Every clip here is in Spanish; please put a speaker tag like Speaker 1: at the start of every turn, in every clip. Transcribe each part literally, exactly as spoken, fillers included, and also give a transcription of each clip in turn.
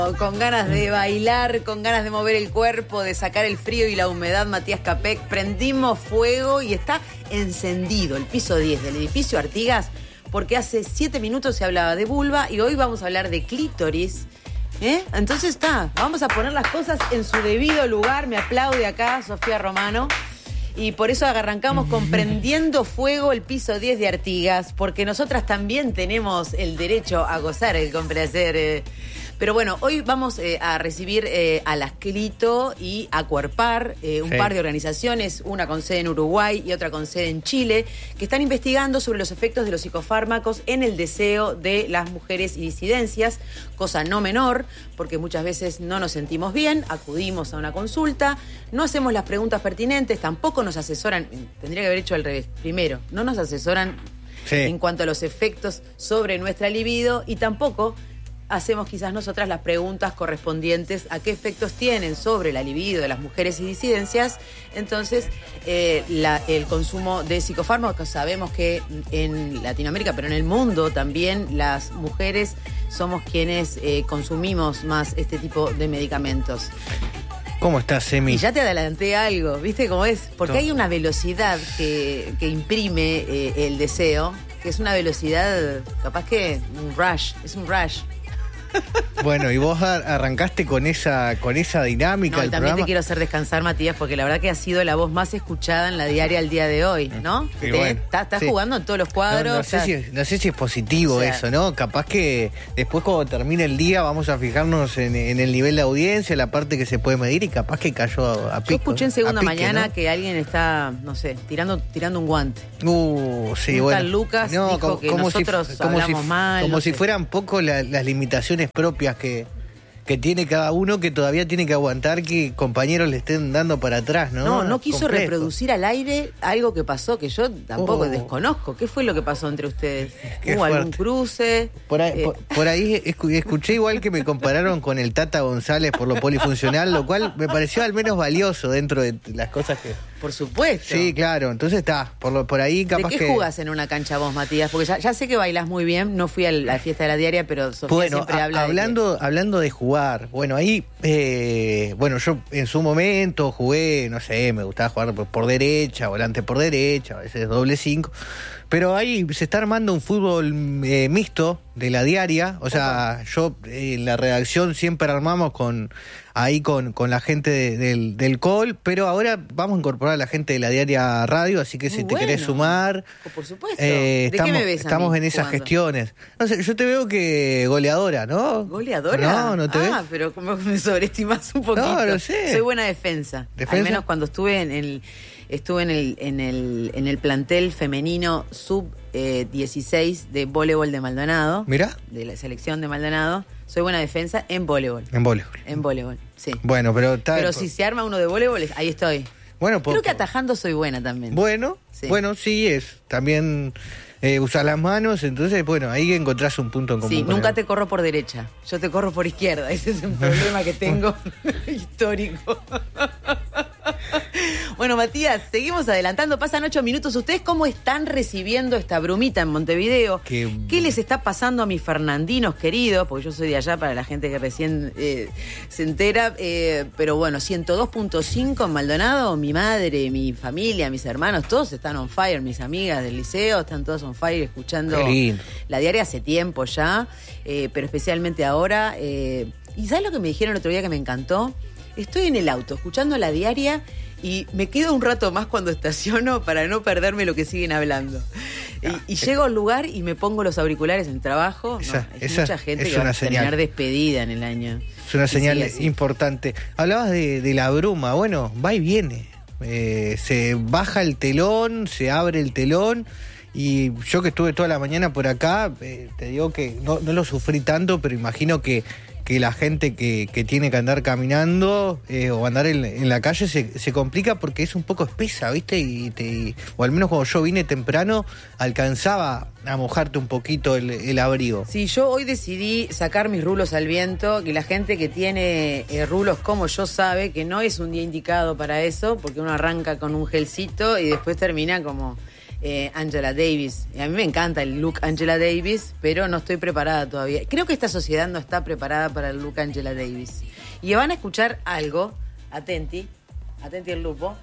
Speaker 1: Con ganas de bailar, con ganas de mover el cuerpo, de sacar el frío y la humedad, Matías Capek, prendimos fuego y está encendido el piso diez del edificio Artigas, porque hace siete minutos se hablaba de vulva y hoy vamos a hablar de clítoris. ¿Eh? Entonces está, vamos a poner las cosas en su debido lugar. Me aplaude acá Sofía Romano. Y por eso arrancamos con Prendiendo Fuego el piso diez de Artigas, porque nosotras también tenemos el derecho a gozar, el complacer. Eh. Pero bueno, hoy vamos eh, a recibir eh, a las Clito y a Cuerpar, eh, un sí. par de organizaciones, una con sede en Uruguay y otra con sede en Chile, que están investigando sobre los efectos de los psicofármacos en el deseo de las mujeres y disidencias, cosa no menor, porque muchas veces no nos sentimos bien, acudimos a una consulta, no hacemos las preguntas pertinentes, tampoco nos asesoran, tendría que haber hecho al revés, primero, no nos asesoran sí. en cuanto a los efectos sobre nuestra libido y tampoco hacemos quizás nosotras las preguntas correspondientes a qué efectos tienen sobre la libido de las mujeres y disidencias. Entonces, eh, la, el consumo de psicofármacos, sabemos que en Latinoamérica, pero en el mundo también, las mujeres somos quienes eh, consumimos más este tipo de medicamentos.
Speaker 2: ¿Cómo estás, Emi?
Speaker 1: Y ya te adelanté algo, ¿viste cómo es? Porque no. hay una velocidad que, que imprime eh, el deseo, que es una velocidad, capaz que un rush, es un rush.
Speaker 2: Bueno, y vos arrancaste con esa con esa dinámica
Speaker 1: no,
Speaker 2: del
Speaker 1: también
Speaker 2: programa.
Speaker 1: Te quiero hacer descansar, Matías, porque la verdad que has sido la voz más escuchada en la diaria el día de hoy, ¿no?
Speaker 2: Sí, bueno,
Speaker 1: estás estás
Speaker 2: sí.
Speaker 1: jugando en todos los cuadros.
Speaker 2: No, no, sé, si, no sé si es positivo, o sea, eso, ¿no? Capaz que después cuando termine el día vamos a fijarnos en, en el nivel de audiencia, la parte que se puede medir, y capaz que cayó a, a pico.
Speaker 1: Yo escuché en Segunda
Speaker 2: pique,
Speaker 1: Mañana, ¿no?,
Speaker 2: que
Speaker 1: que alguien está, no sé, tirando tirando un guante.
Speaker 2: Uh, sí,
Speaker 1: un
Speaker 2: bueno.
Speaker 1: Tal Lucas
Speaker 2: no,
Speaker 1: dijo
Speaker 2: como,
Speaker 1: que
Speaker 2: como
Speaker 1: nosotros
Speaker 2: si, como
Speaker 1: hablamos
Speaker 2: si,
Speaker 1: mal.
Speaker 2: Como
Speaker 1: no
Speaker 2: si
Speaker 1: sé.
Speaker 2: fueran poco la, las limitaciones propias que... que tiene cada uno, que todavía tiene que aguantar que compañeros le estén dando para atrás, ¿no?
Speaker 1: No, no quiso
Speaker 2: Complejo.
Speaker 1: reproducir al aire algo que pasó, que yo tampoco oh. desconozco. ¿Qué fue lo que pasó entre ustedes? ¿Hubo fuerte. algún cruce?
Speaker 2: Por ahí,
Speaker 1: eh.
Speaker 2: por, por ahí escuché igual que me compararon con el Tata González por lo polifuncional, lo cual me pareció al menos valioso dentro de las cosas que...
Speaker 1: Por supuesto.
Speaker 2: Sí, claro. Entonces está, por, lo, por ahí capaz
Speaker 1: que... ¿De qué
Speaker 2: que...
Speaker 1: jugás en una cancha vos, Matías? Porque ya, ya sé que bailás muy bien, no fui a la fiesta de la diaria, pero Sofía
Speaker 2: bueno,
Speaker 1: siempre
Speaker 2: a,
Speaker 1: habla
Speaker 2: hablando,
Speaker 1: de que...
Speaker 2: hablando de jugar, bueno, ahí, eh, bueno, yo en su momento jugué, no sé, me gustaba jugar por, por derecha, volante por derecha, a veces doble cinco, pero ahí se está armando un fútbol eh, mixto de la diaria, o sea, Opa. yo eh, en la redacción siempre armamos con ahí con, con la gente de, del, del C O L, pero ahora vamos a incorporar a la gente de la diaria radio, así que Muy si te bueno. querés sumar...
Speaker 1: Por supuesto.
Speaker 2: Eh,
Speaker 1: ¿De
Speaker 2: estamos,
Speaker 1: qué me ves
Speaker 2: Estamos
Speaker 1: a mí
Speaker 2: en esas
Speaker 1: jugando?
Speaker 2: gestiones. No sé, yo te veo que goleadora, ¿no?
Speaker 1: ¿Goleadora?
Speaker 2: No, no te
Speaker 1: ah,
Speaker 2: ves.
Speaker 1: Ah, pero como me sobreestimás un poquito.
Speaker 2: No, no sé.
Speaker 1: Soy buena defensa.
Speaker 2: ¿Defensa?
Speaker 1: Al menos cuando estuve en el... Estuve en el, en el, en el plantel femenino sub dieciséis de voleibol de Maldonado.
Speaker 2: ¿Mirá?
Speaker 1: De la selección de Maldonado. Soy buena defensa en voleibol.
Speaker 2: En voleibol.
Speaker 1: En voleibol, sí.
Speaker 2: Bueno, pero... Está...
Speaker 1: Pero si se arma uno de voleibol, ahí estoy.
Speaker 2: Bueno,
Speaker 1: Creo que atajando soy buena también.
Speaker 2: Bueno, sí. bueno, sí es. También eh, usar las manos, entonces, bueno, ahí encontrás un punto en común.
Speaker 1: Sí, nunca el... te corro por derecha. Yo te corro por izquierda. Ese es un problema que tengo histórico. Bueno, Matías, seguimos adelantando. Pasan ocho minutos. ¿Ustedes cómo están recibiendo esta brumita en Montevideo?
Speaker 2: Qué,
Speaker 1: ¿Qué les está pasando a mis fernandinos queridos? Porque yo soy de allá, para la gente que recién eh, se entera. Eh, pero bueno, ciento dos punto cinco en Maldonado. Mi madre, mi familia, mis hermanos, todos están on fire. Mis amigas del liceo están todos on fire escuchando la diaria hace tiempo ya. Eh, pero especialmente ahora. Eh, ¿Y sabes lo que me dijeron el otro día que me encantó? Estoy en el auto escuchando la diaria y me quedo un rato más cuando estaciono para no perderme lo que siguen hablando. Y, y llego al lugar y me pongo los auriculares en trabajo.
Speaker 2: Esa,
Speaker 1: no, hay
Speaker 2: esa,
Speaker 1: mucha gente
Speaker 2: es
Speaker 1: que va a
Speaker 2: señal.
Speaker 1: terminar despedida en el año.
Speaker 2: Es una señal
Speaker 1: sí,
Speaker 2: importante. Hablabas de, de la bruma. Bueno, va y viene. Eh, se baja el telón, se abre el telón. Y yo que estuve toda la mañana por acá, eh, te digo que no, no lo sufrí tanto, pero imagino que que la gente que, que tiene que andar caminando eh, o andar en, en la calle se, se complica porque es un poco espesa, ¿viste? Y te, o al menos cuando yo vine temprano alcanzaba a mojarte un poquito el, el abrigo.
Speaker 1: Sí, yo hoy decidí sacar mis rulos al viento, que la gente que tiene eh, rulos como yo sabe que no es un día indicado para eso, porque uno arranca con un gelcito y después termina como eh, Angela Davis. A mí me encanta el look Angela Davis, pero no estoy preparada todavía. Creo que esta sociedad no está preparada para el look Angela Davis. Y van a escuchar algo, atenti, atenti el lupo.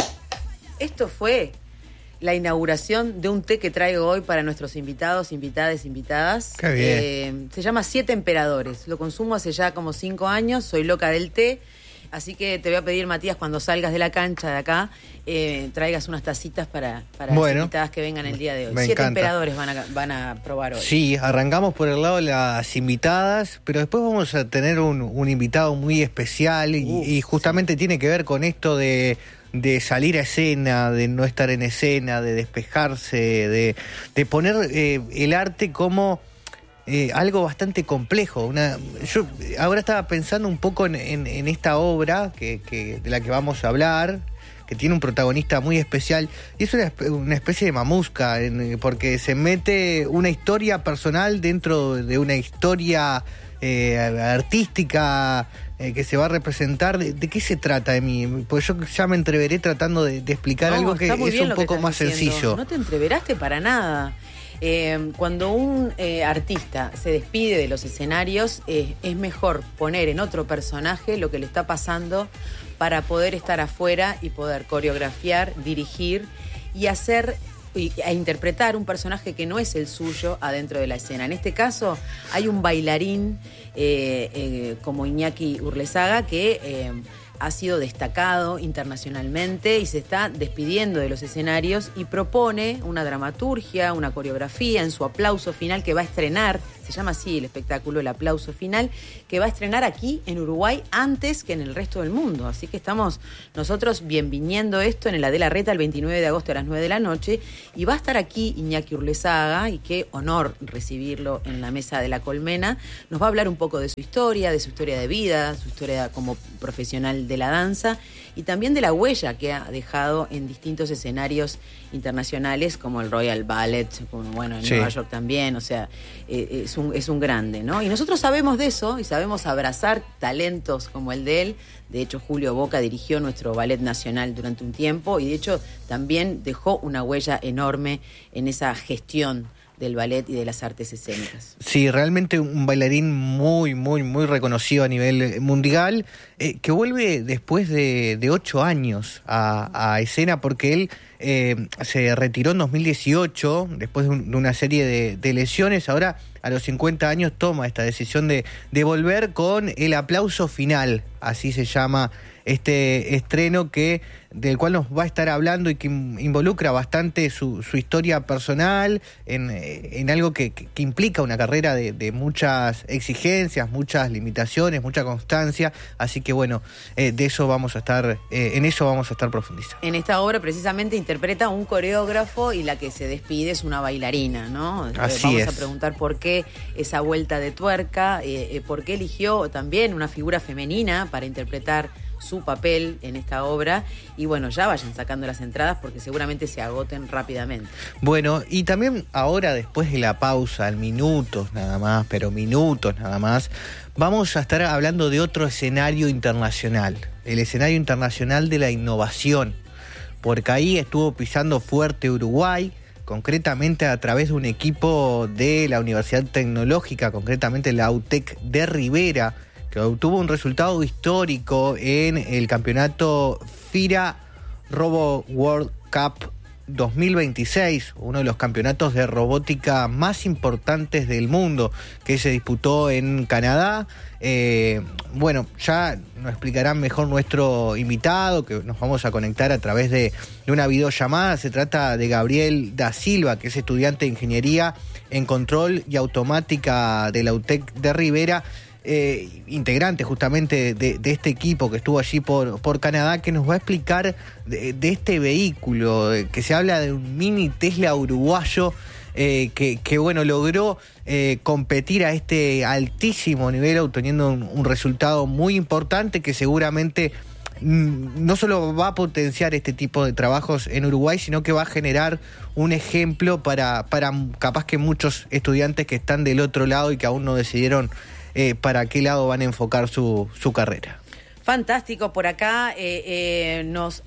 Speaker 1: Esto fue la inauguración de un té que traigo hoy para nuestros invitados, invitadas, invitadas.
Speaker 2: Qué bien.
Speaker 1: Eh, se llama Siete Emperadores. Lo consumo hace ya como cinco años, soy loca del té. Así que te voy a pedir, Matías, cuando salgas de la cancha de acá, eh, traigas unas tacitas para, para
Speaker 2: bueno,
Speaker 1: las invitadas que vengan el día de hoy.
Speaker 2: Me
Speaker 1: Siete
Speaker 2: encanta.
Speaker 1: emperadores van a, van a probar hoy.
Speaker 2: Sí, arrancamos por el lado de las invitadas, pero después vamos a tener un, un invitado muy especial y,
Speaker 1: Uf,
Speaker 2: y justamente sí. tiene que ver con esto de, de salir a escena, de no estar en escena, de despejarse, de, de poner eh, el arte como... Eh, algo bastante complejo. Una, yo ahora estaba pensando un poco en, en, en esta obra que, que, de la que vamos a hablar, que tiene un protagonista muy especial, y es una, una especie de mamusca, en, porque se mete una historia personal dentro de una historia eh, artística eh, que se va a representar. ¿De, de qué se trata de mí? Pues yo ya me entreveré tratando de, de explicar
Speaker 1: No,
Speaker 2: algo que
Speaker 1: está muy
Speaker 2: es
Speaker 1: bien
Speaker 2: un
Speaker 1: lo que
Speaker 2: poco
Speaker 1: estás
Speaker 2: más
Speaker 1: diciendo.
Speaker 2: sencillo.
Speaker 1: No te entreveraste para nada. Eh, cuando un eh, artista se despide de los escenarios, eh, es mejor poner en otro personaje lo que le está pasando para poder estar afuera y poder coreografiar, dirigir y hacer y, e interpretar un personaje que no es el suyo adentro de la escena. En este caso hay un bailarín eh, eh, como Iñaki Urlesaga que... Eh, ha sido destacado internacionalmente y se está despidiendo de los escenarios y propone una dramaturgia, una coreografía en su aplauso final que va a estrenar, se llama así el espectáculo, el aplauso final, que va a estrenar aquí en Uruguay antes que en el resto del mundo. Así que estamos nosotros bien viniendo esto en el Adela Reta el veintinueve de agosto a las nueve de la noche y va a estar aquí Iñaki Urlesaga y qué honor recibirlo en la mesa de La Colmena. Nos va a hablar un poco de su historia, de su historia de vida, su historia como profesional de la danza y también de la huella que ha dejado en distintos escenarios internacionales como el Royal Ballet, como bueno en
Speaker 2: sí.
Speaker 1: Nueva York también, o sea, eh, es un es un grande, ¿no? Y nosotros sabemos de eso y sabemos abrazar talentos como el de él. De hecho, Julio Boca dirigió nuestro ballet nacional durante un tiempo y de hecho también dejó una huella enorme en esa gestión del ballet y de las artes escénicas.
Speaker 2: Sí, realmente un bailarín muy, muy, muy reconocido a nivel mundial, eh, que vuelve después de, de ocho años a, a escena, porque él eh, se retiró en dos mil dieciocho, después de, un, de una serie de, de lesiones. Ahora, a los cincuenta años, toma esta decisión de, de volver con el aplauso final, así se llama este estreno que del cual nos va a estar hablando y que involucra bastante su, su historia personal en, en algo que, que implica una carrera de, de muchas exigencias, muchas limitaciones, mucha constancia. Así que bueno, eh, de eso vamos a estar, eh, en eso vamos a estar profundizando.
Speaker 1: En esta obra precisamente interpreta un coreógrafo y la que se despide es una bailarina, ¿no?
Speaker 2: Así
Speaker 1: Vamos
Speaker 2: es.
Speaker 1: a preguntar por qué esa vuelta de tuerca, eh, eh, por qué eligió también una figura femenina para interpretar su papel en esta obra y bueno, ya vayan sacando las entradas porque seguramente se agoten rápidamente.
Speaker 2: Bueno, y también ahora después de la pausa, en minutos nada más, pero minutos nada más, vamos a estar hablando de otro escenario internacional, el escenario internacional de la innovación, porque ahí estuvo pisando fuerte Uruguay, concretamente a través de un equipo de la Universidad Tecnológica, concretamente la U T E C de Rivera, que obtuvo un resultado histórico en el campeonato FIRA Robo World Cup dos mil veintiséis, uno de los campeonatos de robótica más importantes del mundo, que se disputó en Canadá. Eh, bueno, ya nos explicarán mejor nuestro invitado, que nos vamos a conectar a través de, de una videollamada. Se trata de Gabriel da Silva, que es estudiante de Ingeniería en Control y Automática de la U T E C de Rivera, Eh, integrante justamente de, de este equipo que estuvo allí por, por Canadá, que nos va a explicar de, de este vehículo, eh, que se habla de un mini Tesla uruguayo, eh, que, que bueno, logró eh, competir a este altísimo nivel, obteniendo un, un resultado muy importante que seguramente mm, no solo va a potenciar este tipo de trabajos en Uruguay, sino que va a generar un ejemplo para, para capaz que muchos estudiantes que están del otro lado y que aún no decidieron Eh, para qué lado van a enfocar su, su carrera.
Speaker 1: Fantástico, por acá eh, eh, nos... ¡Ay!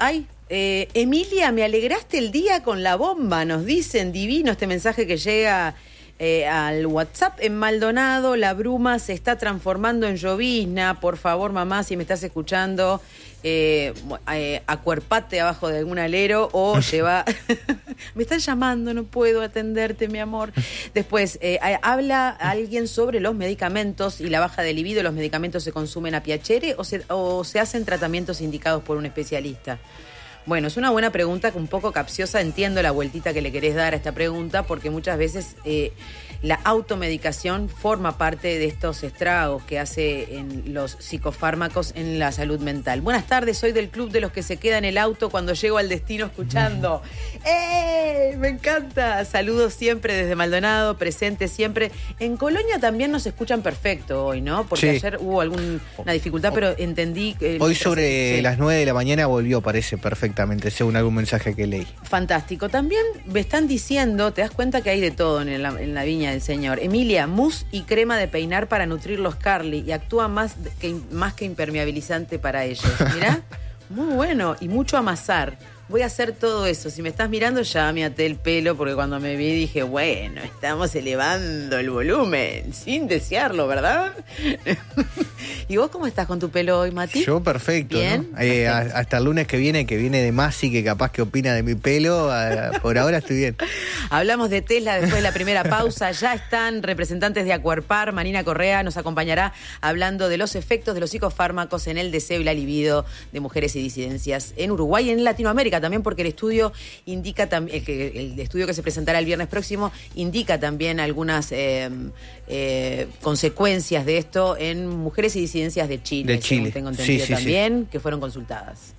Speaker 1: Eh, Emilia, me alegraste el día con la bomba, nos dicen, divino este mensaje que llega eh, al WhatsApp. En Maldonado la bruma se está transformando en llovizna. Por favor, mamá, si me estás escuchando, eh, eh, acuerpate abajo de algún alero o lleva... Me están llamando, no puedo atenderte, mi amor. Después, eh, habla alguien sobre los medicamentos y la baja de libido. ¿Los medicamentos se consumen a piacere o se, o se hacen tratamientos indicados por un especialista? Bueno, es una buena pregunta, un poco capciosa. Entiendo la vueltita que le querés dar a esta pregunta, porque muchas veces eh, la automedicación forma parte de estos estragos que hace en los psicofármacos en la salud mental. Buenas tardes, soy del club de los que se queda en el auto cuando llego al destino escuchando. ¡Eh! Me encanta. Saludos siempre desde Maldonado, presente siempre. En Colonia también nos escuchan perfecto hoy, ¿no? Porque sí. Ayer hubo alguna dificultad, pero entendí... Eh,
Speaker 2: hoy sobre
Speaker 1: sí.
Speaker 2: las nueve de la mañana volvió, parece perfectamente, según algún mensaje que leí.
Speaker 1: Fantástico. También me están diciendo, te das cuenta que hay de todo en la, en la viña del señor. Emilia, mousse y crema de peinar para nutrir los curly y actúa más que, más que impermeabilizante para ellos. Mirá, muy bueno. Y mucho amasar. Voy a hacer todo eso. Si me estás mirando, ya me até el pelo, porque cuando me vi dije, bueno, estamos elevando el volumen, sin desearlo, ¿verdad? ¿Y vos cómo estás con tu pelo hoy, Mati?
Speaker 2: Yo perfecto,
Speaker 1: ¿Bien?
Speaker 2: ¿no? Eh, perfecto. A, hasta el lunes que viene, que viene de Masi, que capaz que opina de mi pelo, a, por ahora estoy bien.
Speaker 1: Hablamos de Tesla después de la primera pausa. Ya están representantes de Acuerpar. Marina Correa nos acompañará hablando de los efectos de los psicofármacos en el deseo y la libido de mujeres y disidencias en Uruguay y en Latinoamérica también, porque el estudio indica también, el, el estudio que se presentará el viernes próximo indica también algunas eh, eh, consecuencias de esto en mujeres y disidencias de Chile,
Speaker 2: de Chile.
Speaker 1: Tengo entendido, sí, sí, también, sí. Que fueron consultadas.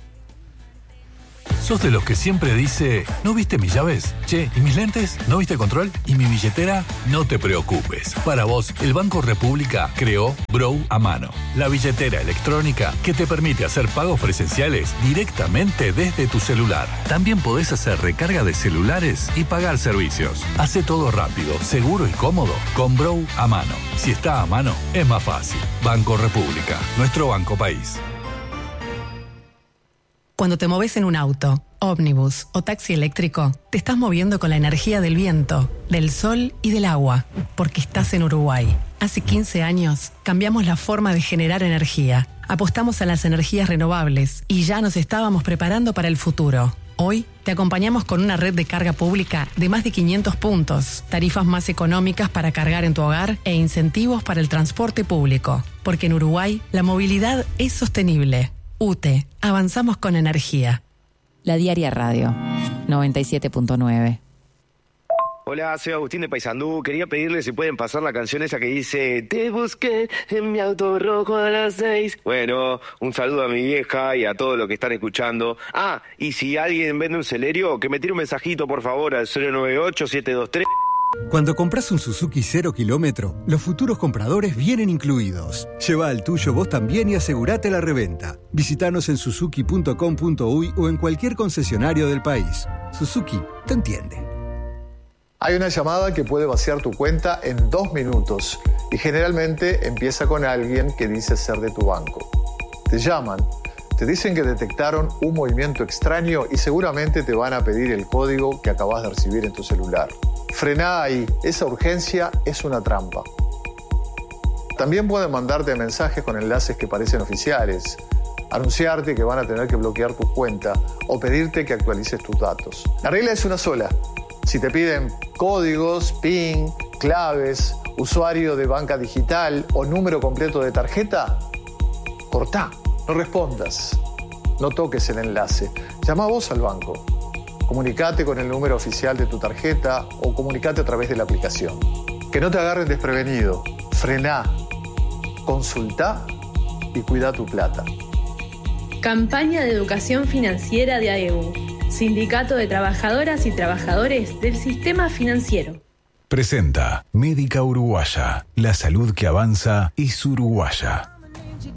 Speaker 3: ¿Sos de los que siempre dice, ¿no viste mis llaves? Che, ¿y mis lentes? ¿No viste control? ¿Y mi billetera? No te preocupes. Para vos, el Banco República creó Brow a mano, la billetera electrónica que te permite hacer pagos presenciales directamente desde tu celular. También podés hacer recarga de celulares y pagar servicios. Hace todo rápido, seguro y cómodo con Brow a mano. Si está a mano, es más fácil. Banco República, nuestro banco país.
Speaker 4: Cuando te moves en un auto, ómnibus o taxi eléctrico, te estás moviendo con la energía del viento, del sol y del agua, porque estás en Uruguay. Hace quince años cambiamos la forma de generar energía, apostamos a las energías renovables y ya nos estábamos preparando para el futuro. Hoy te acompañamos con una red de carga pública de más de quinientos puntos, tarifas más económicas para cargar en tu hogar e incentivos para el transporte público. Porque en Uruguay la movilidad es sostenible. U T E, avanzamos con energía.
Speaker 5: La Diaria Radio, noventa y siete punto nueve.
Speaker 6: Hola, soy Agustín de Paysandú. Quería pedirle si pueden pasar la canción esa que dice te busqué en mi auto rojo a las seis. Bueno, un saludo a mi vieja y a todos los que están escuchando. Ah, y si alguien vende un Celerio, que me tire un mensajito por favor al cero nueve ocho siete dos tres.
Speaker 7: Cuando compras un Suzuki cero kilómetro, los futuros compradores vienen incluidos. Lleva al tuyo vos también y asegurate la reventa. Visítanos en suzuki punto com punto uy o en cualquier concesionario del país. Suzuki te entiende.
Speaker 8: Hay una llamada que puede vaciar tu cuenta en dos minutos y generalmente empieza con alguien que dice ser de tu banco. Te llaman, te dicen que detectaron un movimiento extraño y seguramente te van a pedir el código que acabas de recibir en tu celular. Frená ahí, esa urgencia es una trampa. También pueden mandarte mensajes con enlaces que parecen oficiales, anunciarte que van a tener que bloquear tu cuenta o pedirte que actualices tus datos. La regla es una sola. Si te piden códigos, PIN, claves, usuario de banca digital o número completo de tarjeta, cortá, no respondas, no toques el enlace. Llama vos al banco. Comunicate con el número oficial de tu tarjeta o comunicate a través de la aplicación. Que no te agarren desprevenido. Frená, consultá y cuida tu plata.
Speaker 9: Campaña de educación financiera de A E U. Sindicato de Trabajadoras y Trabajadores del Sistema Financiero.
Speaker 3: Presenta Médica Uruguaya. La salud que avanza es uruguaya.